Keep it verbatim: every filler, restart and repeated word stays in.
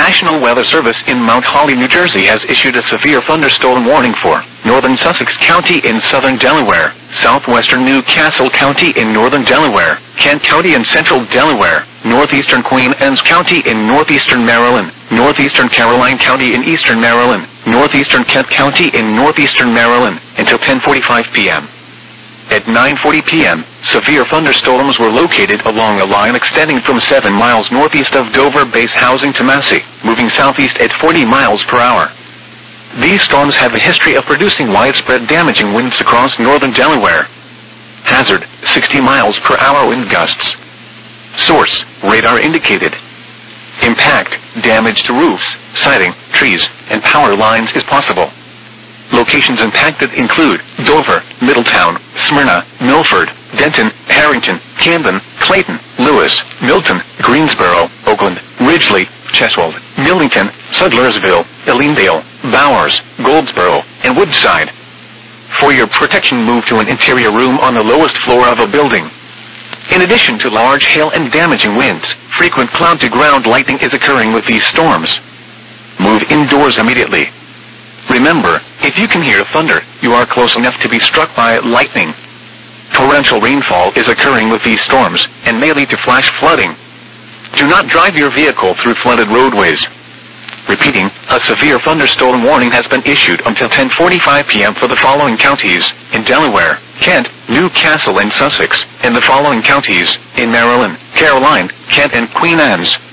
National Weather Service in Mount Holly, New Jersey has issued a severe thunderstorm warning for northern Sussex County in southern Delaware, southwestern New Castle County in northern Delaware, Kent County in central Delaware, northeastern Queen Anne's County in northeastern Maryland, northeastern Caroline County in eastern Maryland, northeastern Kent County in northeastern Maryland, until ten forty-five p m At nine forty p m, severe thunderstorms were located along a line extending from seven miles northeast of Dover Base Housing to Massey, moving southeast at forty miles per hour. These storms have a history of producing widespread damaging winds across northern Delaware. Hazard, sixty miles per hour wind gusts. Source, radar indicated. Impact, damage to roofs, siding, trees, and power lines is possible. Locations impacted include Dover, Middletown, Smyrna, Milford, Denton, Harrington, Camden, Clayton, Lewis, Milton, Greensboro, Oakland, Ridgely, Cheswold, Millington, Sudlersville, Elendale, Bowers, Goldsboro, and Woodside. For your protection, move to an interior room on the lowest floor of a building. In addition to large hail and damaging winds, frequent cloud-to-ground lightning is occurring with these storms. Move indoors immediately. Remember, if you can hear thunder, you are close enough to be struck by lightning. Torrential rainfall is occurring with these storms, and may lead to flash flooding. Do not drive your vehicle through flooded roadways. Repeating, a severe thunderstorm warning has been issued until ten forty-five p m for the following counties: in Delaware, Kent, New Castle, and Sussex, and the following counties: in Maryland, Caroline, Kent, and Queen Anne's.